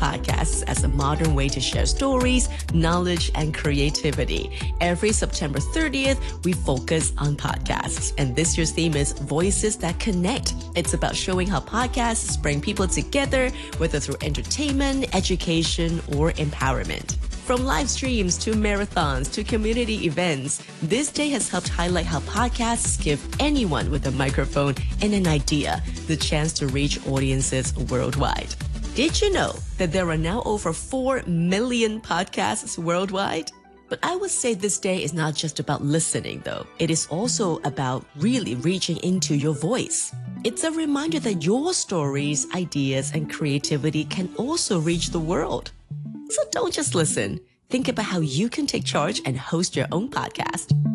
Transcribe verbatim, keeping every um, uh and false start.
podcasts as a modern way to share stories, knowledge, and creativity. Every September thirtieth, we focus on podcasts. And this year's theme is Voices That Connect. It's about showing how podcasts bring people together, whether through entertainment, education, or empowerment. From live streams to marathons to community events, this day has helped highlight how podcasts give anyone with a microphone and an idea the chance to reach audiences worldwide. Did you know that there are now over four million podcasts worldwide? But I would say this day is not just about listening, though. It is also about really reaching into your voice. It's a reminder that your stories, ideas, and creativity can also reach the world. So don't just listen. Think about how you can take charge and host your own podcast.